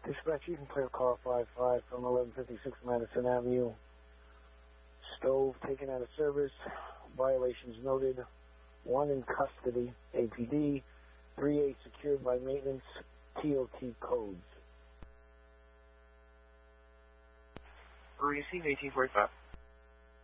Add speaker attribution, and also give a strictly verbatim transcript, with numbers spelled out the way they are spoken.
Speaker 1: Dispatch, you can clear car five five from eleven fifty-six Madison Avenue. Stove taken out of service. Violations noted. One in custody. A P D. three A secured by maintenance. T O T codes.
Speaker 2: Receive eighteen forty-five.